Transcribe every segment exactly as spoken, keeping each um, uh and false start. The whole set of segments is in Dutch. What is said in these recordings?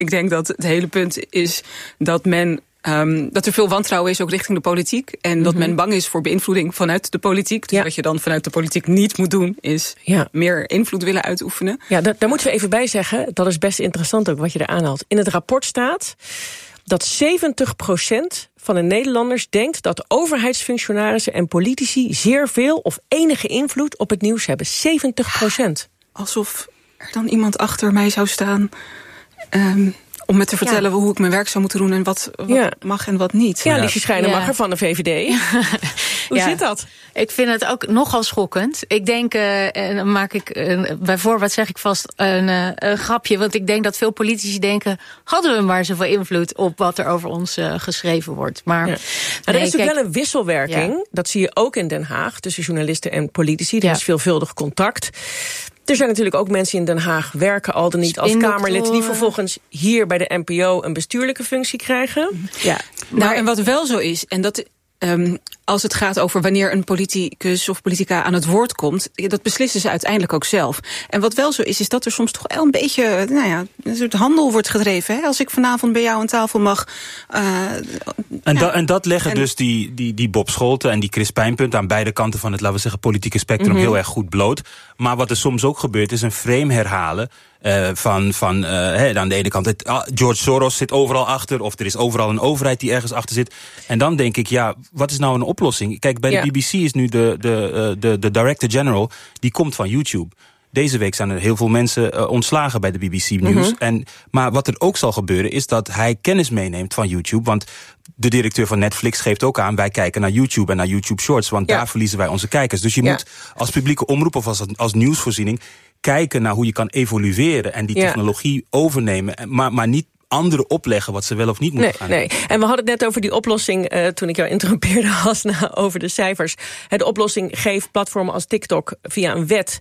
Ik denk dat het hele punt is dat men... Um, dat er veel wantrouwen is ook richting de politiek. En mm-hmm. dat men bang is voor beïnvloeding vanuit de politiek. Dus ja. wat je dan vanuit de politiek niet moet doen... is ja. meer invloed willen uitoefenen. Ja, daar, daar moeten we even bij zeggen. Dat is best interessant ook wat je er aanhaalt. In het rapport staat dat zeventig procent van de Nederlanders denkt... dat overheidsfunctionarissen en politici zeer veel of enige invloed op het nieuws hebben. zeventig procent. Alsof er dan iemand achter mij zou staan... Um, om me te vertellen ja. hoe ik mijn werk zou moeten doen... en wat, wat ja. mag en wat niet. Ja, Liesje Schrijnemacher ja. van de V V D. Hoe ja. zit dat? Ik vind het ook nogal schokkend. Ik denk, uh, en dan maak ik uh, bij voorbaat zeg ik vast een, uh, een grapje... want ik denk dat veel politici denken... hadden we maar zoveel invloed op wat er over ons uh, geschreven wordt. Maar, ja. nee, er is natuurlijk wel een wisselwerking. Ja. Dat zie je ook in Den Haag, tussen journalisten en politici. Er ja. is veelvuldig contact... Er zijn natuurlijk ook mensen in Den Haag werken al dan niet als Kamerlid... die vervolgens hier bij de N P O een bestuurlijke functie krijgen. Ja. Nou, maar, en wat wel zo is, en dat... Um, als het gaat over wanneer een politicus of politica aan het woord komt... dat beslissen ze uiteindelijk ook zelf. En wat wel zo is, is dat er soms toch wel een beetje... nou ja, een soort handel wordt gedreven. Hè? Als ik vanavond bij jou aan tafel mag... Uh, en, ja, da, en dat leggen en, dus die, die, die Bob Scholten en die Chris Pijnpunt... aan beide kanten van het, laten we zeggen, politieke spectrum... Mm-hmm. heel erg goed bloot. Maar wat er soms ook gebeurt, is een frame herhalen... Uh, van, van uh, he, aan de ene kant, het, uh, George Soros zit overal achter... of er is overal een overheid die ergens achter zit. En dan denk ik, ja, wat is nou een oplossing? Kijk, bij ja. de B B C is nu de, de, uh, de, de director-general... die komt van YouTube. Deze week zijn er heel veel mensen uh, ontslagen bij de B B C News. Mm-hmm. En, maar wat er ook zal gebeuren, is dat hij kennis meeneemt van YouTube. Want de directeur van Netflix geeft ook aan... wij kijken naar YouTube en naar YouTube Shorts... want ja. daar verliezen wij onze kijkers. Dus je ja. moet als publieke omroep of als, als nieuwsvoorziening... kijken naar hoe je kan evolueren en die ja. technologie overnemen... maar, maar niet anderen opleggen wat ze wel of niet moeten nee, gaan nee. En we hadden het net over die oplossing... Uh, toen ik jou interrumpeerde, Hasna, over de cijfers. De oplossing geeft platformen als TikTok via een wet...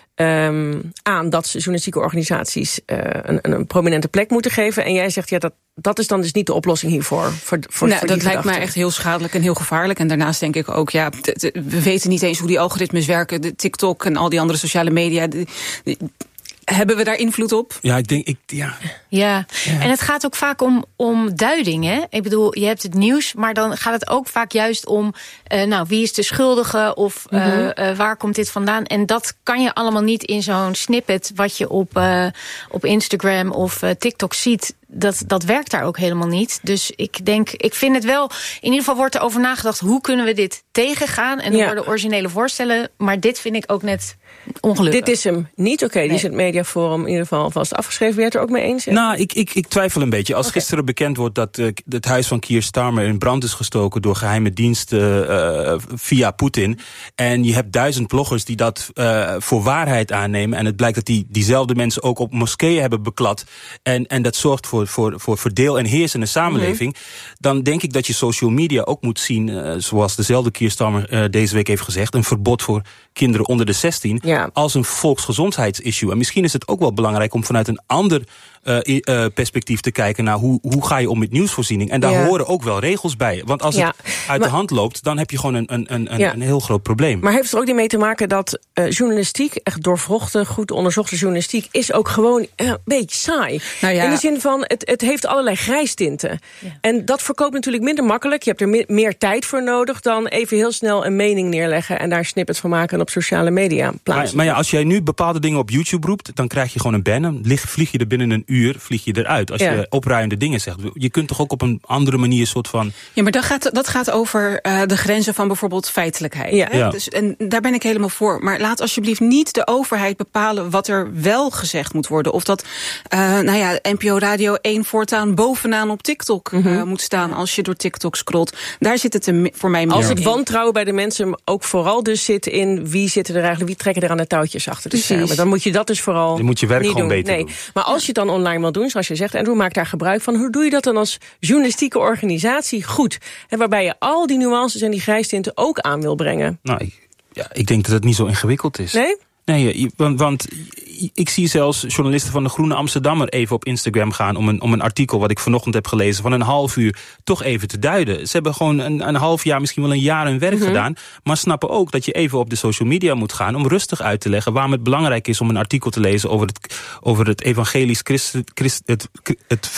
Um, aan dat journalistieke organisaties uh, een, een prominente plek moeten geven. En jij zegt, ja, dat, dat is dan dus niet de oplossing hiervoor. Voor, voor, nou, voor dat die lijkt mij echt heel schadelijk en heel gevaarlijk. En daarnaast denk ik ook, ja, t- t- we weten niet eens hoe die algoritmes werken. De TikTok en al die andere sociale media... Die, die, hebben we daar invloed op? Ja, ik denk, ik, ja. Ja, ja. En het gaat ook vaak om, om duiding, hè? Ik bedoel, je hebt het nieuws, maar dan gaat het ook vaak juist om... Uh, nou, wie is de schuldige of uh, mm-hmm. uh, waar komt dit vandaan? En dat kan je allemaal niet in zo'n snippet... wat je op, uh, op Instagram of uh, TikTok ziet... Dat, dat werkt daar ook helemaal niet. Dus ik denk, ik vind het wel... in ieder geval wordt er over nagedacht... hoe kunnen we dit tegengaan? En er ja. worden originele voorstellen. Maar dit vind ik ook net ongelukkig. Dit is hem niet. Oké, okay, die is het Mediaforum in ieder geval alvast afgeschreven. Ben je het er ook mee eens? Nou, ik, ik, ik twijfel een beetje. Als okay. gisteren bekend wordt dat uh, het huis van Keir Starmer... in brand is gestoken door geheime diensten uh, via Poetin... en je hebt duizend bloggers die dat uh, voor waarheid aannemen... en het blijkt dat die, diezelfde mensen ook op moskeeën hebben beklad... en, en dat zorgt voor Voor, voor verdeel en heers in de samenleving... Mm-hmm. dan denk ik dat je social media ook moet zien... Uh, zoals dezelfde Keir Starmer uh, deze week heeft gezegd... een verbod voor kinderen onder de zestien... Ja. als een volksgezondheidsissue. En misschien is het ook wel belangrijk om vanuit een ander... Uh, uh, perspectief te kijken naar hoe, hoe ga je om met nieuwsvoorziening. En daar ja. horen ook wel regels bij. Want als ja. het uit maar, de hand loopt, dan heb je gewoon een, een, een, ja. een heel groot probleem. Maar heeft het er ook niet mee te maken dat uh, journalistiek... echt doorvrochte, goed onderzochte journalistiek... is ook gewoon uh, een beetje saai. Nou ja. In de zin van, het, het heeft allerlei grijstinten. Ja. En dat verkoopt natuurlijk minder makkelijk. Je hebt er me- meer tijd voor nodig dan even heel snel een mening neerleggen... en daar snippets van maken en op sociale media plaatsen. Maar, maar ja, als jij nu bepaalde dingen op YouTube roept... dan krijg je gewoon een ban. Dan vlieg je er binnen een uur vlieg je eruit. Als ja. je opruimende dingen zegt. Je kunt toch ook op een andere manier soort van... Ja, maar dat gaat, dat gaat over uh, de grenzen van bijvoorbeeld feitelijkheid. Ja. Hè? Ja. Dus, en daar ben ik helemaal voor. Maar laat alsjeblieft niet de overheid bepalen wat er wel gezegd moet worden. Of dat uh, nou ja, N P O Radio één voortaan bovenaan op TikTok mm-hmm. uh, moet staan als je door TikTok scrolt. Daar zit het er voor mij meer Als het in. wantrouwen bij de mensen ook vooral dus zit in wie zitten er eigenlijk, wie trekken er aan de touwtjes achter de schermen. Dan moet je dat dus vooral dan moet je werk niet gewoon doen. beter nee. doen. Maar als je het dan online wil doen, zoals je zegt, Andrew, maak daar gebruik van. Hoe doe je dat dan als journalistieke organisatie goed? En waarbij je al die nuances en die grijstinten ook aan wil brengen. Nou, ik, ja, ik denk dat het niet zo ingewikkeld is. Nee? Nee, want, want ik zie zelfs journalisten van de Groene Amsterdammer even op Instagram gaan om een, om een artikel wat ik vanochtend heb gelezen van een half uur toch even te duiden. Ze hebben gewoon een, een half jaar, misschien wel een jaar hun werk mm-hmm. gedaan, maar snappen ook dat je even op de social media moet gaan om rustig uit te leggen waarom het belangrijk is om een artikel te lezen over het, over het evangelisch Christen, Christ, het, het